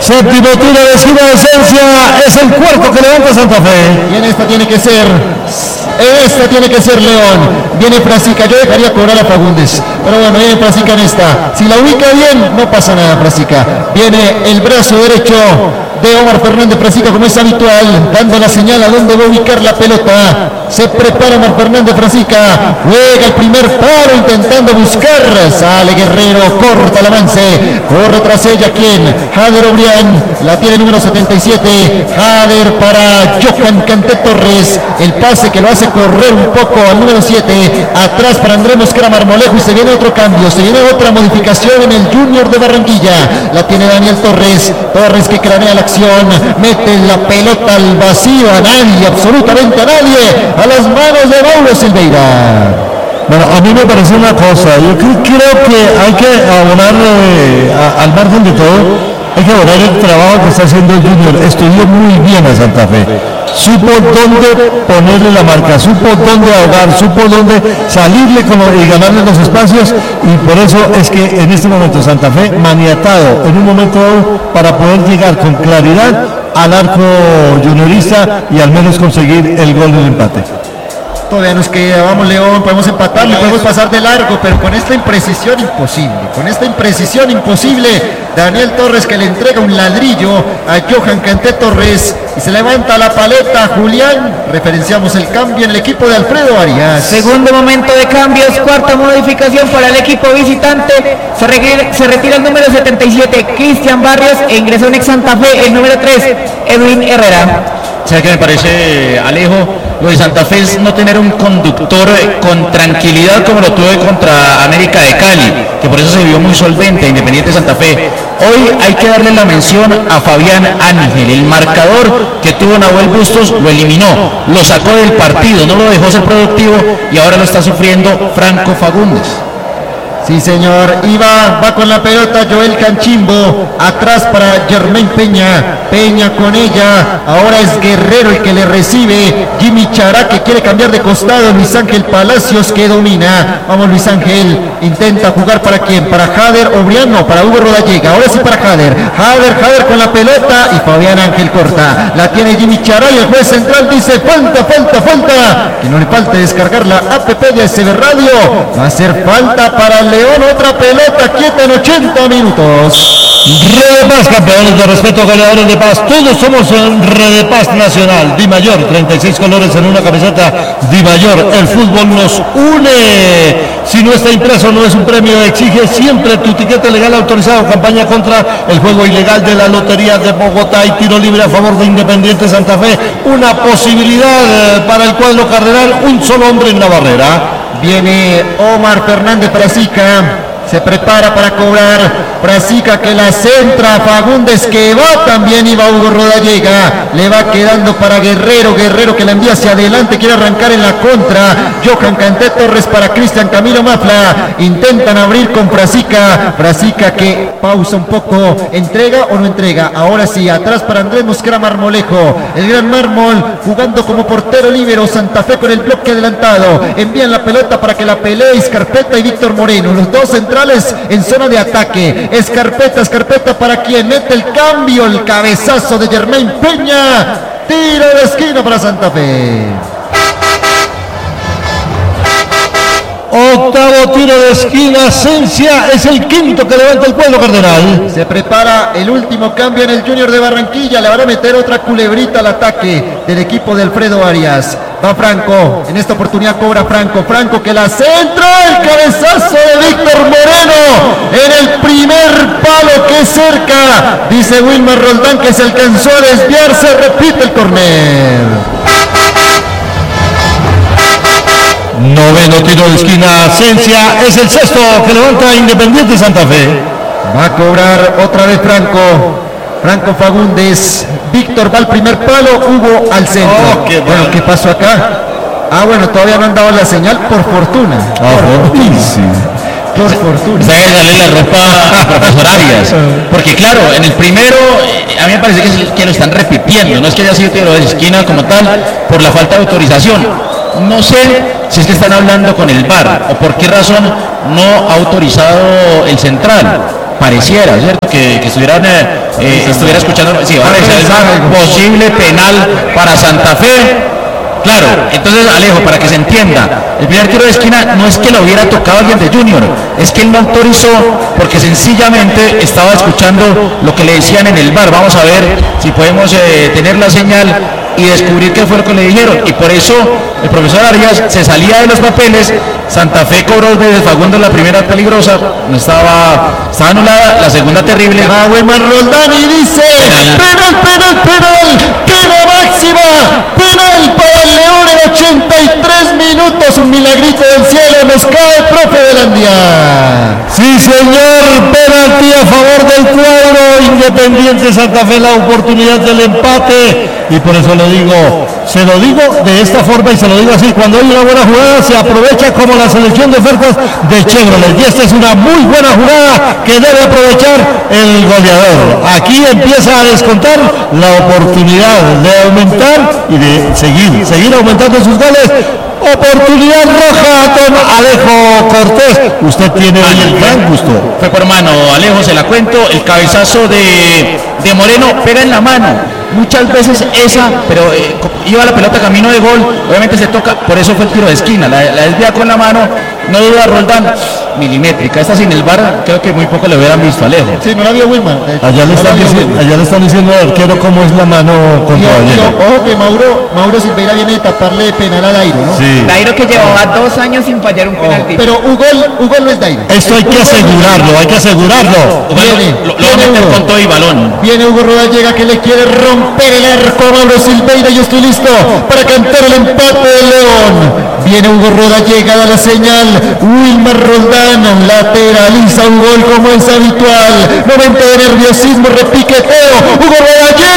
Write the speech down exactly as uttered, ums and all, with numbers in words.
Séptimo tiro de esquina de Esencia, es el cuarto que levanta Santa Fe. Y en esta tiene que ser, esta tiene que ser León. Viene Frasica, yo dejaría cobrar a Fagundes, pero bueno, viene Frasica en esta. Si la ubica bien, no pasa nada Frasica. Viene el brazo derecho de Omar Fernández Frasica, como es habitual, dando la señal a dónde va a ubicar la pelota. Se prepara Omar Fernández Frasica, juega el primer paro intentando buscar, sale Guerrero, corta el avance, corre tras ella, ¿quién? Jader Obrián, la tiene número setenta y siete, Jader para Johan Canté Torres, el pase que lo hace correr un poco al número siete, atrás para Andrés Mosquera Marmolejo, y se viene otro cambio, se viene otra modificación en el Junior de Barranquilla, la tiene Daniel Torres, Torres que cranea la acción, mete la pelota al vacío, a nadie, absolutamente a nadie, a las manos de Mauro Silveira. Bueno, a mí me parece una cosa, yo creo, creo que hay que abonar, eh, a, al margen de todo, hay que abonar el trabajo que está haciendo el Junior. Estudió muy bien a Santa Fe, supo dónde ponerle la marca, supo dónde ahogar, supo dónde salirle con, y ganarle los espacios, y por eso es que en este momento Santa Fe maniatado en un momento para poder llegar con claridad al arco juniorista y al menos conseguir el gol del empate. Todavía nos queda, vamos León, podemos empatarle, podemos pasar de largo, pero con esta imprecisión imposible, con esta imprecisión imposible, Daniel Torres que le entrega un ladrillo a Johan Canté Torres y se levanta la paleta Julián, referenciamos el cambio en el equipo de Alfredo Arias. Segundo momento de cambios, cuarta modificación para el equipo visitante, se, re se retira el número setenta y siete, Cristian Barrios, e ingresó en ex Santa Fe el número tres, Edwin Herrera. ¿Sabe qué me parece, Alejo? Lo de Santa Fe es no tener un conductor con tranquilidad como lo tuve contra América de Cali, que por eso se vio muy solvente, Independiente Santa Fe. Hoy hay que darle la mención a Fabián Ángel, el marcador que tuvo Nahuel Bustos lo eliminó, lo sacó del partido, no lo dejó ser productivo y ahora lo está sufriendo Franco Fagundes. Sí señor, iba, va con la pelota Joel Canchimbo, atrás para Germain Peña, Peña con ella, ahora es Guerrero el que le recibe, Jimmy Chará que quiere cambiar de costado, Luis Ángel Palacios que domina, vamos Luis Ángel, intenta jugar para quién, para Jader Obriano, para Hugo Rodallega, ahora sí para Jader, Jader, Jader con la pelota y Fabián Ángel corta, la tiene Jimmy Chará y el juez central dice falta, falta, falta, que no le falte descargar la app de S B Radio, va a ser falta para León, otra pelota quieta en ochenta minutos. Red de Paz, campeones de respeto, ganadores de paz, todos somos en Red de Paz Nacional, Di Mayor, treinta y seis colores en una camiseta Di Mayor, el fútbol nos une, si no está impreso no es un premio, exige siempre tu tiquete legal autorizado, campaña contra el juego ilegal de la Lotería de Bogotá y tiro libre a favor de Independiente Santa Fe, una posibilidad para el cuadro cardenal, un solo hombre en la barrera. Viene Omar Fernández Frasica, se prepara para cobrar, Frasica que la centra, Fagundes que va, también iba Hugo Rodallega, le va quedando para Guerrero, Guerrero que la envía hacia adelante, quiere arrancar en la contra, Johan Canté Torres para Cristian Camilo Mafla, intentan abrir con Frasica, Frasica que pausa un poco, entrega o no entrega, ahora sí, atrás para Andrés Mosquera Marmolejo, el gran Mármol jugando como portero líbero, Santa Fe con el bloque adelantado, envían la pelota para que la pelee Escarpeta y Víctor Moreno, los dos centrales en zona de ataque, Escarpeta, Escarpeta para quien mete el cambio, el cabezazo de Germain Peña, tiro de esquina para Santa Fe. Octavo tiro de esquina, Esencia es el quinto que levanta el cuadro cardenal. Se prepara el último cambio en el Junior de Barranquilla, le van a meter otra culebrita al ataque del equipo de Alfredo Arias. Va Franco, en esta oportunidad cobra Franco, Franco que la centra, el cabezazo de Víctor Moreno en el primer palo que cerca, dice Wilmer Roldán que se alcanzó a desviarse, repite el córner. Noveno tiro de esquina, Esencia es el sexto que levanta Independiente Santa Fe. Va a cobrar otra vez Franco, Franco Fagundes, Víctor va al primer palo, Hugo al centro. Oh, qué bueno, ¿qué pasó acá? Ah, bueno, todavía no han dado la señal, por fortuna. Oh, por sí. Por fortuna. Se debe darle la ropa a profesor Arias. Porque claro, en el primero, a mí me parece que, es que lo están repitiendo. No es que haya sido tiro de esquina como tal, por la falta de autorización. No sé si es que están hablando con el V A R o por qué razón no ha autorizado el central. pareciera, ¿cierto? Que, que estuvieran, eh, eh, estuviera escuchando, sí, ahora es posible penal para Santa Fe. Claro, entonces Alejo, para que se entienda, el primer tiro de esquina no es que lo hubiera tocado alguien de Junior, es que él no autorizó porque sencillamente estaba escuchando lo que le decían en el V A R. Vamos a ver si podemos eh, tener la señal y descubrir qué fue lo que le dijeron, y por eso el profesor Arias se salía de los papeles. Santa Fe cobró dos veces, Facundo la primera peligrosa, no estaba, estaba anulada, la segunda terrible. Ah, Wilmar Roldán y dice penal, penal, penal, pena máxima, penal para el León en ochenta y tres minutos, un milagrito del cielo, nos cae el profe Velandia. Sí, señor, penalti a favor del cuadro Independiente Santa Fe, la oportunidad del empate, y por eso lo digo, se lo digo de esta forma y se lo digo así: cuando hay una buena jugada se aprovecha, como la selección de ofertas de Chevrolet, y esta es una muy buena jugada que debe aprovechar el goleador. Aquí empieza a descontar la oportunidad de aumentar y de seguir, seguir aumentando sus goles. Oportunidad roja, don Alejo Cortés. Usted tiene hoy el gran gusto. Fue por mano, Alejo, se la cuento. El cabezazo de, de Moreno pega en la mano. Muchas veces esa, pero eh, iba la pelota camino de gol, obviamente se toca, por eso fue el tiro de esquina, la, la desvía con la mano, no duda Roldán, milimétrica. Esta sin el V A R, creo que muy poco le hubieran visto, Alejo. Sí, no la vio Wilmar. Allá le, están diciendo, allá le están diciendo al arquero cómo es la mano contra Vallejo. Ojo que Mauro, Mauro Silveira viene de taparle penal a Dairo, ¿no? Sí. Dairo, que llevaba dos años sin fallar un penalti. Pero Hugo, Hugo no es Dairo. Esto hay que asegurarlo, hay que asegurarlo. Viene, Lo, lo, lo va a meter con todo y balón. Viene Hugo Rodallega, que le quiere romper el arco a Mauro Silveira. Yo estoy listo para cantar el empate de León. Viene Hugo Rodallega, da la señal. Wilmar Roldán lateraliza un gol como es habitual. Momento de nerviosismo, repiqueteo. Hugo Rodallega.